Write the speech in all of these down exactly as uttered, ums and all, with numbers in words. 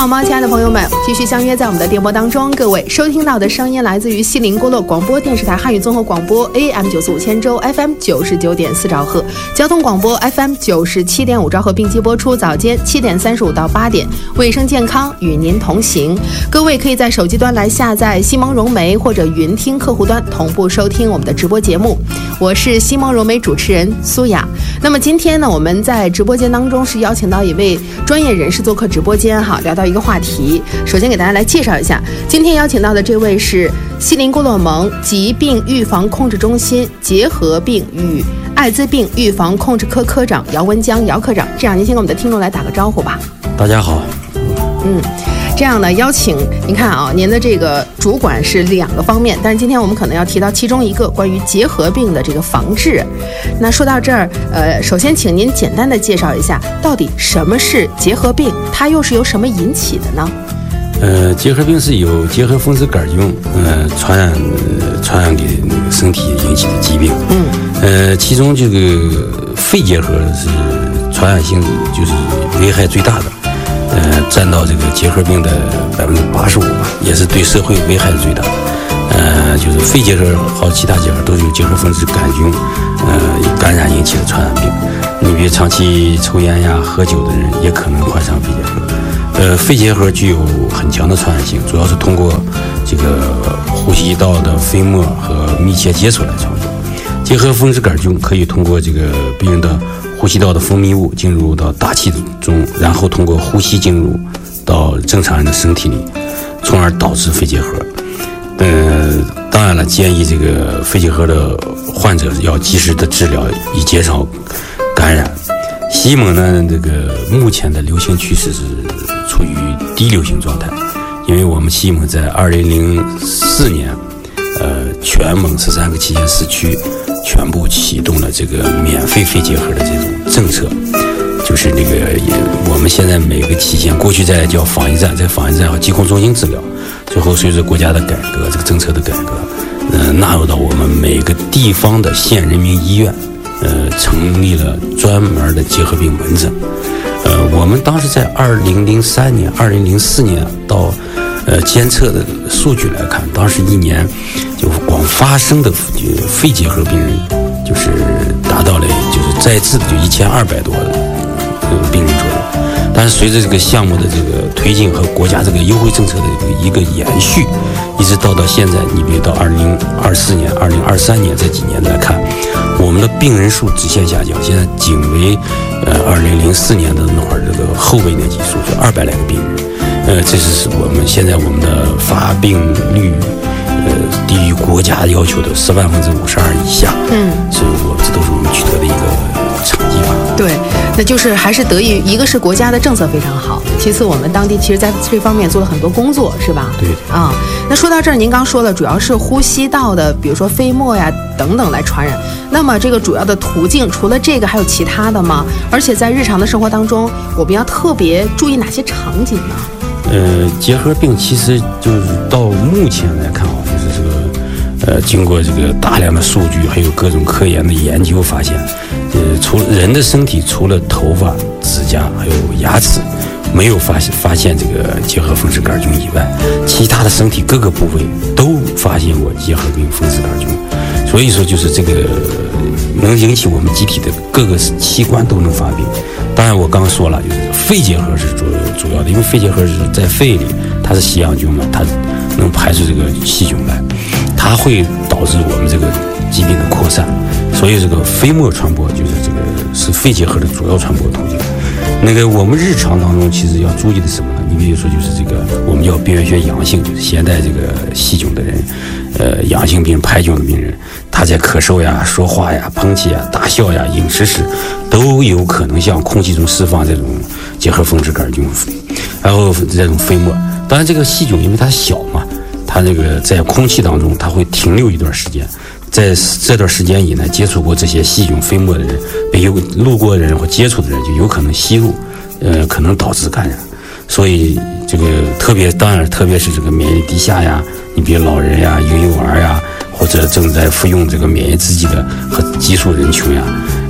好吗，亲爱的朋友们，继续相约在我们的电波当中。各位收听到的声音来自于西宁郭勒广播电视台汉语综合广播 A M 九四五千州 F M 九十九点四兆赫，交通广播 F M 九十七点五兆赫并机播出，早间七点三十五到八点，卫生健康与您同行。各位可以在手机端来下载西蒙融媒或者云听客户端同步收听我们的直播节目。我是西蒙融媒主持人苏雅。那么今天呢，我们在直播间当中是邀请到一位专业人士做客直播间哈，聊到一个话题。首先给大家来介绍一下，今天邀请到的这位是西宁郭勒盟疾病预防控制中心结核病与艾滋病预防控制科科长姚文江姚科长。这样您先跟我们的听众来打个招呼吧。 大家好。 嗯，这样呢，邀请您看啊，您的这个主管是两个方面，但是今天我们可能要提到其中一个关于结核病的这个防治。那说到这儿，呃，首先请您简单的介绍一下，到底什么是结核病，它又是由什么引起的呢？ 呃，结核病是由结核分支杆菌呃传染呃传染给那个身体引起的疾病。嗯，呃，其中这个肺结核是传染性就是危害最大的。呃，占到这个结核病的百分之八十五吧，也是对社会危害最大的。呃，就是肺结核和其他结核都是由结核分支杆菌呃感染引起的传染病。你比如长期抽烟呀、喝酒的人也可能患上肺结核。呃，肺结核具有很强的传染性，主要是通过这个呼吸道的飞沫和密切接触来传播。结核分支杆菌可以通过这个病人的呼吸道的分泌物进入到大气中，然后通过呼吸进入到正常人的身体里，从而导致肺结核。呃，当然了，建议这个肺结核的患者要及时的治疗，以减少感染。西蒙呢，这个目前的流行趋势是处于低流行状态，因为我们西蒙在二零零四年，呃，全蒙十三个旗县市区全部启动了这个免费肺结核的这种政策，就是那个我们现在每个期间，过去在叫防疫站，在防疫站和疾控中心治疗，最后随着国家的改革，这个政策的改革，呃，纳入到我们每个地方的县人民医院，呃，成立了专门的结核病门诊。呃，我们当时在二零零三年、二零零四年到呃监测的数据来看，当时一年就光发生的肺结核病人就是达到了就是在治的就一千二百多的病人左右。但是随着这个项目的这个推进和国家这个优惠政策的一个延续，一直到到现在，你比如到二零二四年、二零二三年这几年来看，我们的病人数直线下降，现在仅为呃二零零四年的那会儿这个后备年级数就二百来个病人。呃，这是我们现在我们的发病率，呃，低于国家要求的十万分之五十二以下。嗯，所以我这都是我们取得的一个成绩吧。 对，那就是还是得益于一个是国家的政策非常好，其次我们当地其实在这方面做了很多工作，是吧？ 对啊。那说到这儿，您刚说了，主要是呼吸道的，比如说飞沫呀等等来传染。那么这个主要的途径除了这个还有其他的吗？而且在日常的生活当中，我们要特别注意哪些场景呢？ 呃，结核病其实就是到目前来看啊，就是这个呃，经过这个大量的数据，还有各种科研的研究发现，呃，除了人的身体除了头发、指甲还有牙齿没有发现发现这个结核分支杆菌以外，其他的身体各个部位都发现过结核病分支杆菌。所以说，就是这个能引起我们机体的各个器官都能发病。当然，我刚刚说了，就是肺结核是主主要的，因为肺结核是在肺里，它是吸氧菌嘛，它能排出这个细菌来，它会导致我们这个疾病的扩散。所以这个飞沫传播就是这个是肺结核的主要传播途径。那个我们日常当中其实要注意的是什么呢？你比如说就是这个我们叫病原学阳性，就是携带这个细菌的人，呃，阳性病排菌的病人，他在咳嗽呀、说话呀、喷气呀、大笑呀、饮食时，都有可能向空气中释放这种结核分支杆菌，然后这种飞沫。当然，这个细菌因为它小嘛，它这个在空气当中它会停留一段时间。在这段时间以内接触过这些细菌飞沫的人，被有路过的人或接触的人就有可能吸入，呃，可能导致感染。所以这个特别，当然特别是这个免疫力低下呀，你比如老人呀、婴幼儿呀，或者正在服用这个免疫制剂的和激素人群呀，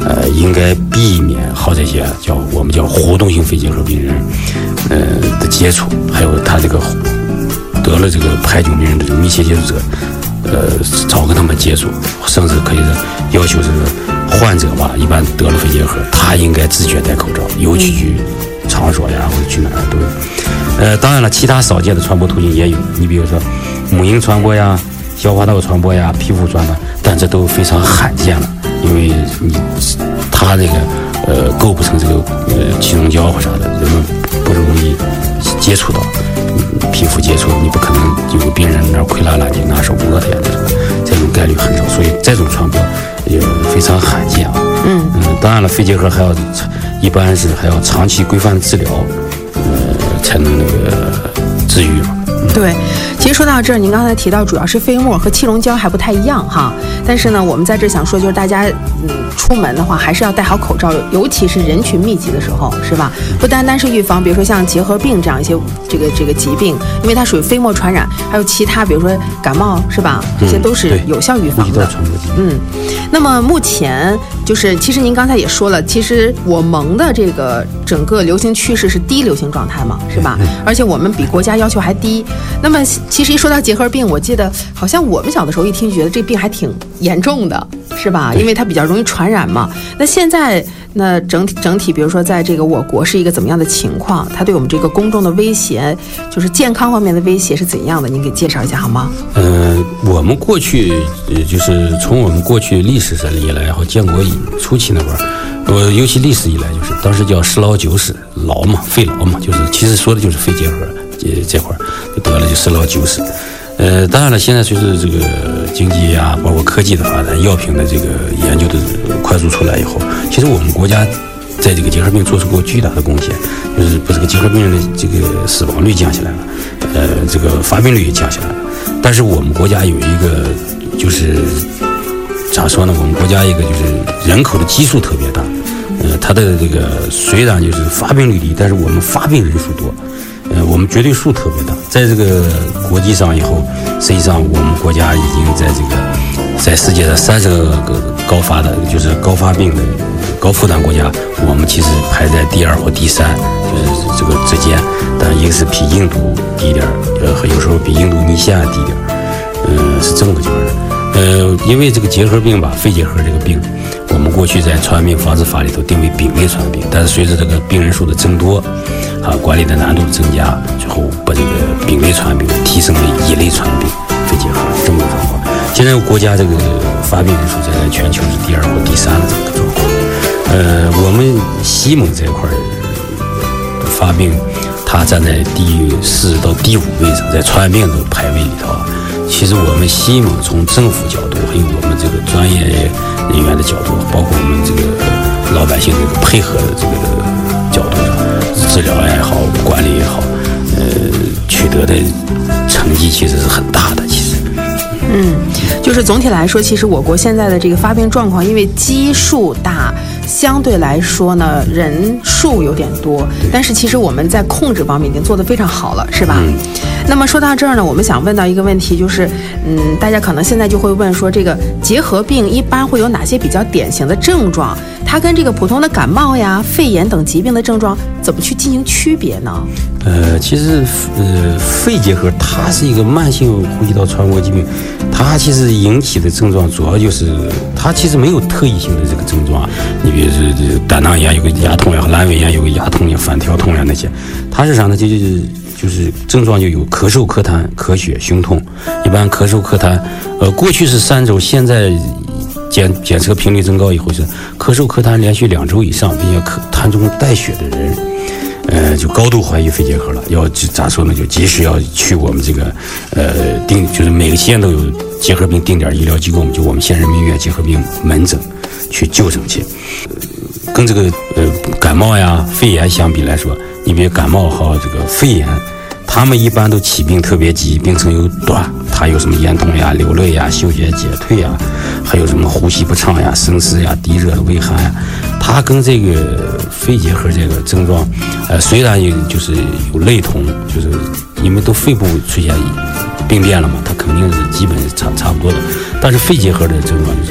呃，应该避免和这些叫我们叫活动性肺结核病人，呃的接触，还有他这个得了这个排菌病人的这个密切接触者，呃，少跟他们接触，甚至可以要求这个患者吧，一般得了肺结核，他应该自觉戴口罩，尤其去场所呀或者去哪儿都有。呃，当然了，其他少见的传播途径也有，你比如说母婴传播呀、消化道传播呀、皮肤传播，但这都非常罕见了，因为你它这个呃构不成这个呃气溶胶或啥的，人们不容易接触到，嗯、皮肤接触，你不可能有个病人那儿溃烂了，你拿手摸它呀，这种这种概率很少，所以这种传播也非常罕见啊。嗯嗯，当然了，肺结核还要一般是还要长期规范治疗，呃，才能那个治愈嘛。 对，其实说到这儿，您刚才提到主要是飞沫和气溶胶还不太一样哈，但是呢，我们在这想说，就是大家嗯出门的话还是要戴好口罩，尤其是人群密集的时候，是吧？不单单是预防，比如说像结核病这样一些这个这个疾病，因为它属于飞沫传染，还有其他比如说感冒，是吧？这些都是有效预防的。嗯，那么目前就是其实您刚才也说了，其实我盟的这个整个流行趋势是低流行状态嘛，是吧？而且我们比国家要求还低。那么其实一说到结核病，我记得好像我们小的时候一听觉得这病还挺严重的，是吧？因为它比较容易传染嘛。那现在那整体整体，比如说在这个我国是一个怎么样的情况？它对我们这个公众的威胁，就是健康方面的威胁是怎样的？您给介绍一下好吗？ 呃，我们过去呃就是从我们过去历史上以来，然后建国以初期那会儿，我尤其历史以来，就是当时叫十痨九死，痨嘛，肺痨嘛，就是其实说的就是肺结核。这块就得了就十痨九死，呃，当然了，现在随着这个经济呀、啊，包括科技的发展，药品的这个研究的快速出来以后，其实我们国家在这个结核病做出过巨大的贡献，就是把这个结核病人的这个死亡率降下来了，呃，这个发病率也降下来了。但是我们国家有一个就是咋说呢？我们国家一个就是人口的基数特别大，呃，它的这个虽然就是发病率低，但是我们发病人数多。呃，我们绝对数特别大，在这个国际上以后，实际上我们国家已经在这个在世界上三十个高发的，就是高发病的高负担国家，我们其实排在第二或第三，就是这个之间，但一个是比印度低一点，呃，有时候比印度尼西亚低一点，嗯、呃，是这么个情况的。呃，因为这个结核病吧，肺结核这个病，我们过去在传染病防治法里头定为丙类传染病，但是随着这个病人数的增多，啊，管理的难度的增加，最后把这个丙类传染病提升为乙类传染病，肺结核这么个状况。现在国家这个发病人数在全球是第二或第三的这么个状况。呃，我们西蒙这一块的发病，它站在第四到第五位上，在传染病的排位里头啊。其实我们西蒙从政府角度，还有我们这个专业人员的角度，包括我们这个老百姓这个配合的这个角度上，治疗也好，管理也好，呃，取得的成绩其实是很大的。其实， 嗯，就是总体来说，其实我国现在的这个发病状况，因为基数大，相对来说呢，人数有点多，但是其实我们在控制方面已经做得非常好了，是吧？嗯。那么说到这儿呢，我们想问到一个问题，就是，嗯，大家可能现在就会问说，这个结核病一般会有哪些比较典型的症状？它跟这个普通的感冒呀、肺炎等疾病的症状怎么去进行区别呢？ 呃，其实，呃，肺结核它是一个慢性呼吸道传播疾病，它其实引起的症状主要就是，它其实没有特异性的这个症状。你比如说，这胆囊炎有个牙痛呀，阑尾炎有个牙痛呀、反跳痛呀那些，它是啥呢？就就是。就是症状就有咳嗽、咳痰、咳血、胸痛。一般咳嗽、咳痰，呃，过去是三周，现在检检测频率增高以后是咳嗽、咳痰连续两周以上，并且咳痰中带血的人，呃，就高度怀疑肺结核了。要咋说呢？就及时要去我们这个呃定，就是每个县都有结核病定点医疗机构，就我们县人民医院结核病门诊去就诊去。呃、跟这个呃感冒呀、肺炎相比来说，你比如感冒和这个肺炎。他们一般都起病特别急，病程又短，它有什么咽痛呀、流泪呀、嗅觉减退呀，还有什么呼吸不畅呀、声嘶呀、低热的畏寒呀。它跟这个肺结核这个症状，呃，虽然有就是有类同，就是因为都肺部出现病变了嘛，它肯定是基本是差差不多的。但是肺结核的症状就是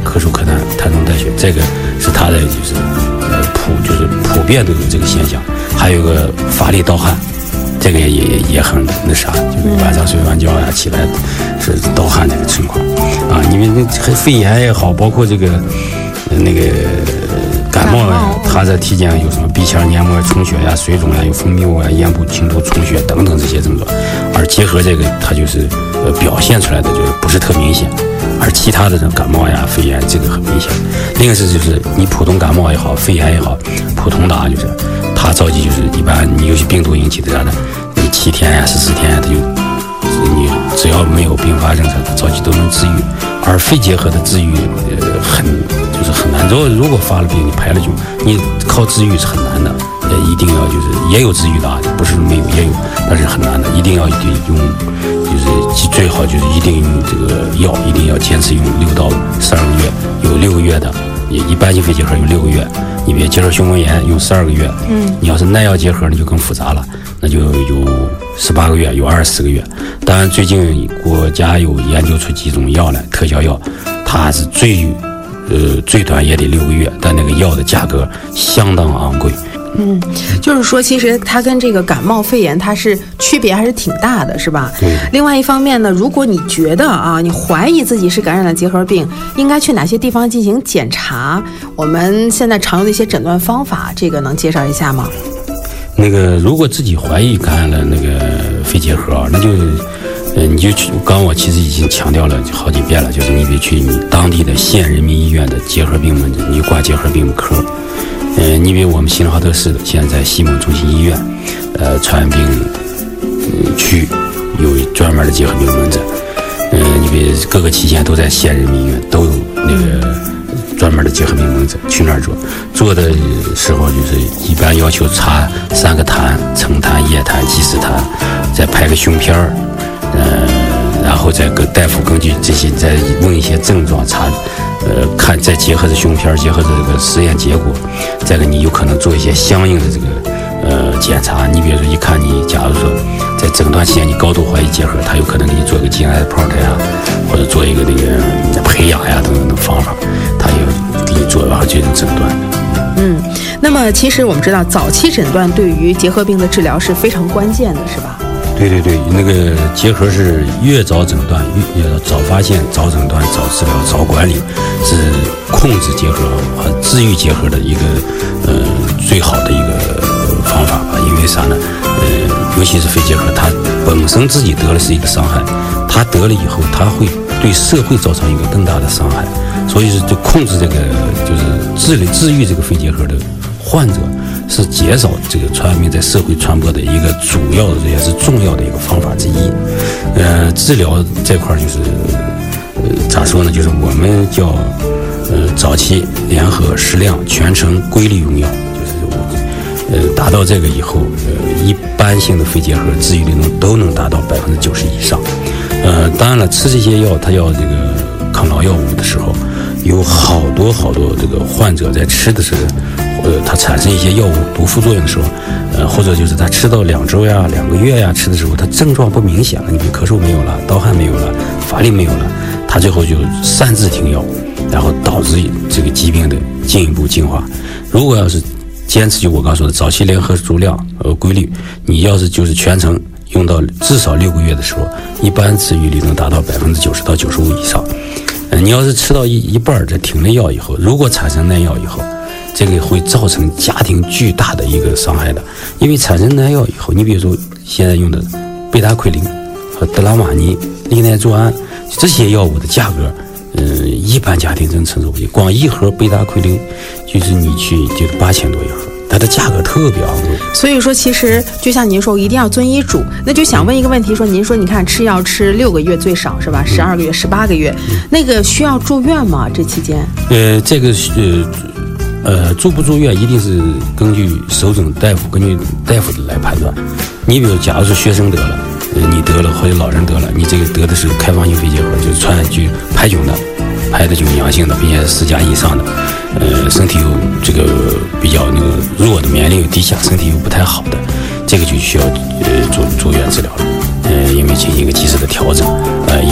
可数可碳碳中带血，这个是它的就是呃普就是普遍都有这个现象。还有个乏力盗汗，这个也也也很那啥，就是晚上睡完觉呀、啊、起来是盗汗这个情况啊。因为那肺炎也好，包括这个那个感冒啊，它在体检有什么鼻腔黏膜充血呀、水肿呀、有分泌物啊、咽部轻度充血等等这些症状，而结核这个它就是呃表现出来的就是不是特明显，而其他的这感冒呀、肺炎这个很明显。另一个是就是你普通感冒也好，肺炎也好，普通的啊就是它着急就是一般你尤其病毒引起的啥的，你七天呀、十四天呀，它就你只要没有并发症，它着急都能治愈。而肺结核的治愈呃很就是很难，如果如果发了病你排了就你靠治愈是很难的，也一定要就是也有治愈的啊，不是没有也有，但是很难的，一定要用就是最好就是一定用这个药，一定要坚持用六到十二个月，有六个月的，也一般性肺结核有六个月，你别结核胸膜炎用十二个月，嗯，你要是耐药结核那就更复杂了，那就有十八个月，有二十四个月。当然最近国家有研究出几种药来，特效药，它是最呃最短也得六个月，但那个药的价格相当昂贵。 嗯，就是说其实它跟这个感冒肺炎它是区别还是挺大的，是吧？ 对。 另外一方面呢，如果你觉得啊，你怀疑自己是感染了结核病，应该去哪些地方进行检查？我们现在常用的一些诊断方法，这个能介绍一下吗？ 那个如果自己怀疑感染了那个肺结核啊，那就呃你就去，刚我其实已经强调了好几遍了，就是你得去你当地的县人民医院的结核病门诊，你挂结核病科。呃，你比如我们新华德市的现在在西蒙中心医院，呃，传染病、呃、区有专门的结核病门诊。呃，你比如各个期县都在县人民医院都有那个专门的结核病门诊，去那儿做。做的时候就是一般要求查三个痰：橙痰、液痰、鸡屎痰，再拍个胸片儿，呃，然后再跟大夫根据这些再问一些症状查。呃，看再结合着胸片，结合着这个实验结果，再给你有可能做一些相应的这个呃检查。你比如说，一看你，假如说在诊断期间你高度怀疑结核，他有可能给你做一个基因 report 呀，或者做一个那个培养呀等等的方法，他也给你做然后进行诊断的。 嗯，那么其实我们知道，早期诊断对于结核病的治疗是非常关键的，是吧？ 对对对，那个结核是越早诊断越早发现、早诊断、早治疗、早管理，是控制结核和治愈结核的一个呃最好的一个方法吧。因为啥呢？呃，尤其是肺结核，它本身自己得了是一个伤害，它得了以后，它会对社会造成一个更大的伤害，所以是就控制这个就是治理治愈这个肺结核的患者。是减少这个传染病在社会传播的一个主要的也是重要的一个方法之一。呃，治疗这块就是，呃，咋说呢？就是我们叫呃早期联合适量全程规律用药，就是我呃达到这个以后，呃一般性的肺结核治愈率能都能达到百分之九十以上。呃，当然了，吃这些药，它要这个抗老药物的时候，有好多好多这个患者在吃的时候。呃，它产生一些药物毒副作用的时候，呃，或者就是他吃到两周呀、两个月呀，吃的时候，他症状不明显了，你比如咳嗽没有了，盗汗没有了，乏力没有了，他最后就擅自停药，然后导致这个疾病的进一步进化。如果要是坚持就我刚说的早期联合足量呃规律，你要是就是全程用到至少六个月的时候，一般治愈率能达到百分之九十到九十五以上。呃，你要是吃到一一半再停了药以后，如果产生耐药以后。这个会造成家庭巨大的一个伤害的，因为产生耐药以后，你比如说现在用的贝塔奎林和德拉玛尼、利奈唑胺这些药物的价格，呃，一般家庭真承受不起。光一盒贝塔奎林就是你去就是八千多一盒，它的价格特别昂贵。 所以说，其实就像您说，一定要遵医嘱。那就想问一个问题，说您说你看吃药吃六个月最少是吧？十二个月、十八个月，那个需要住院吗？这期间？ 呃，这个呃。呃，住不住院一定是根据首诊大夫根据大夫的来判断。你比如，假如说学生得了，呃，你得了或者老人得了，你这个得的是开放性肺结核，就是传染去排菌的，排的就是阳性的，并且是四加以上的，呃，身体有这个比较那个弱的，免疫力又低下，身体又不太好的，这个就需要呃住住院治疗了。呃，因为进行一个及时的调整，呃，也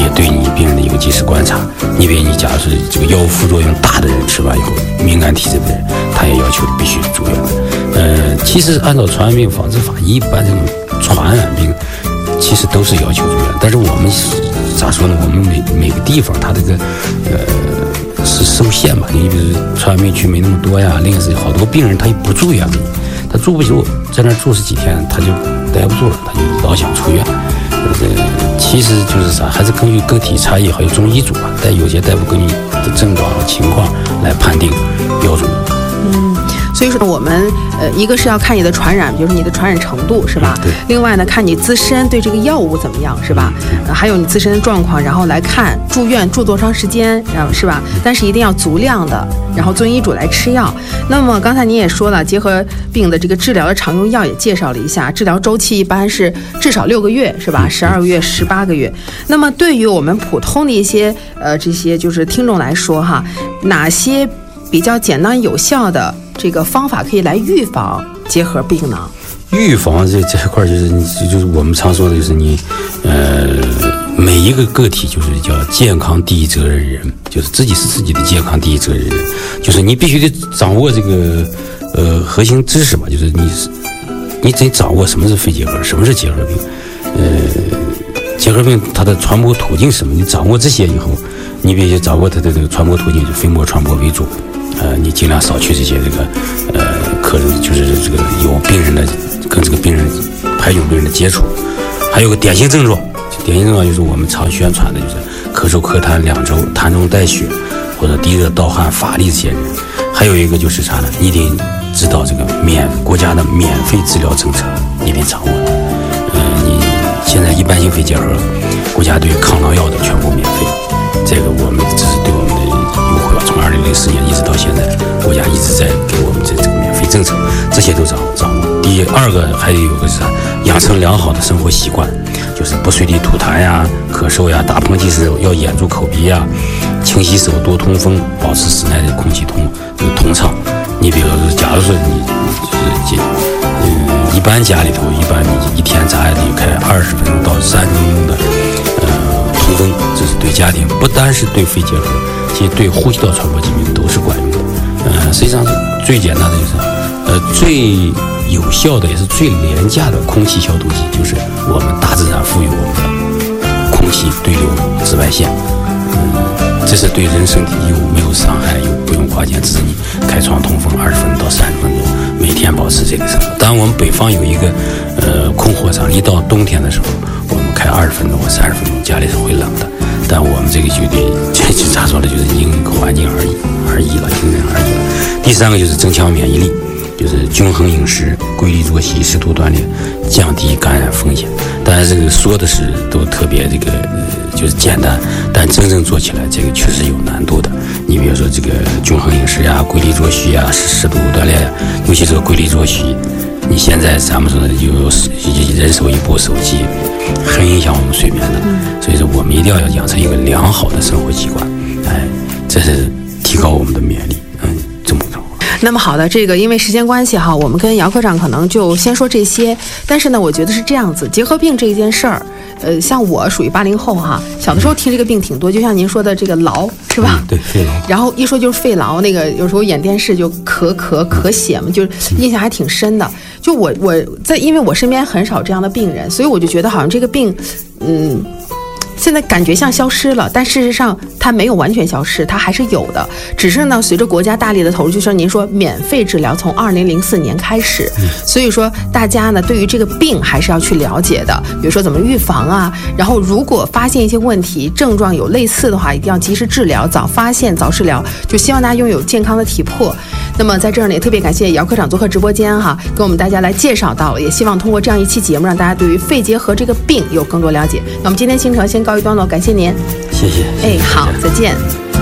对你病人的一个及时观察。你比如你假如是这个药物副作用大的人，吃完以后敏感体质的人，他也要求必须住院。呃，其实按照传染病防治法，一般这种传染病其实都是要求住院，但是我们咋说呢？我们每每个地方它这个呃是受限吧。你比如传染病区没那么多呀，另外是好多病人他也不住院，他住不久，在那住十几天他就待不住了，他就老想出院。呃，其实就是啥，还是根据个体差异，还有中医组啊，但有些大夫根据的症状和情况来判定标准。 嗯，所以说我们呃，一个是要看你的传染，比如说你的传染程度是吧？ 对。 另外呢，看你自身对这个药物怎么样是吧？呃、还有你自身的状况，然后来看住院住多长时间，然后是吧？但是一定要足量的，然后遵医嘱来吃药。那么刚才你也说了，结核病的这个治疗的常用药也介绍了一下，治疗周期一般是至少六个月是吧？十二个月、十八个月。那么对于我们普通的一些呃这些就是听众来说哈，哪些比较简单有效的这个方法可以来预防结核病呢？ 预防这这块就是你就是我们常说的就是你呃每一个个体就是叫健康第一责任人，就是自己是自己的健康第一责任人，就是你必须得掌握这个呃核心知识嘛，就是你你得掌握什么是肺结核，什么是结核病，呃结核病它的传播途径是什么，你掌握这些以后，你必须掌握它的这个传播途径，就飞沫传播为主。呃，你尽量少去这些这个呃客人，就是这个有病人的跟这个病人排菌病人的接触。还有个典型症状，典型症状就是我们常宣传的，就是咳嗽咳痰两周，痰中带血，或者低热盗汗乏力这些人。还有一个就是啥呢？你得知道这个免国家的免费治疗政策，你得掌握。呃，你现在一般性肺结核，国家对抗狼药的全部免费，这个我们这是对我们的优惠吧，从二零零四年一直到现在，国家一直在给我们这这个免费政策，这些都掌掌握。第二个还有个是啥？养成良好的生活习惯，就是不随地吐痰呀、咳嗽呀、打喷嚏时要掩住口鼻呀，勤洗手、多通风，保持室内的空气通这个通畅。你比如说，假如说你就是嗯，一般家里头，一般你一天咱也得开二十分钟到三十分钟的呃通风，这是对家庭，不单是对肺结核，其实对呼吸道传播疾病都是管用的。呃，实际上是最简单的就是，呃，最有效的也是最廉价的空气消毒剂，就是我们大自然赋予我们的空气对流紫外线。嗯，这是对人身体又没有伤害，又不用花钱，只是你开窗通风二十分钟到三十分钟，每天保持这个生活。当然，我们北方有一个呃空火场，一到冬天的时候，我们开二十分钟或三十分钟，家里是会冷的。但我们这个就得这就咋说呢？就是因环境而异而异了，因人而异了。第三个就是增强免疫力，就是均衡饮食、规律作息、适度锻炼，降低感染风险。当然，这个说的是都特别这个呃就是简单，但真正做起来这个确实有难度的。你比如说这个均衡饮食呀、规律作息呀、适度锻炼呀，尤其是规律作息。你现在咱们说的有人手一部手机，很影响我们睡眠的，所以说我们一定要养成一个良好的生活习惯，哎，这是提高我们的免疫力，嗯，这么着。 那么好的，这个因为时间关系哈，我们跟姚科长可能就先说这些。但是呢，我觉得是这样子，结核病这一件事儿，呃，像我属于八零后哈，小的时候听这个病挺多，就像您说的这个痨是吧？ 嗯、对，肺痨。 然后一说就是肺痨，那个有时候演电视就咳咳咳血嘛，就是印象还挺深的。就我我在，因为我身边很少这样的病人，所以我就觉得好像这个病，嗯。现在感觉像消失了，但事实上它没有完全消失，它还是有的。只是呢，随着国家大力的投入，就像您说，免费治疗从二零零四年开始，所以说大家呢对于这个病还是要去了解的，比如说怎么预防啊，然后如果发现一些问题，症状有类似的话，一定要及时治疗，早发现早治疗，就希望大家拥有健康的体魄。那么在这儿呢，也特别感谢姚科长做客直播间哈，给我们大家来介绍到了，也希望通过这样一期节目，让大家对于肺结核这个病有更多了解。那我们今天行程先告一段落，感谢您， 谢谢。 哎，好，再见。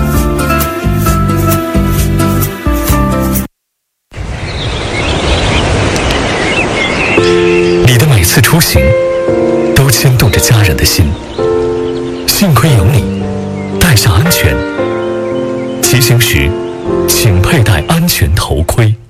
你的每次出行都牵动着家人的心，幸亏有你，带上安全。骑行时请佩戴安全头盔。